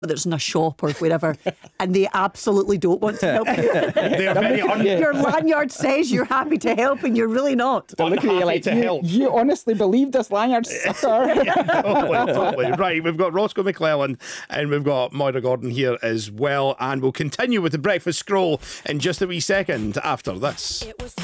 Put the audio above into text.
whether it's in a shop or wherever, and they absolutely don't want to help you. They're very Your lanyard says you're happy to help, and you're really not. They're looking at you unhappy like, to help. you honestly believe this lanyard, sucker? Totally. Right, we've got Roscoe McClellan and we've got Moira Gordon here as well, and we'll continue with the breakfast scroll in just a wee second after this.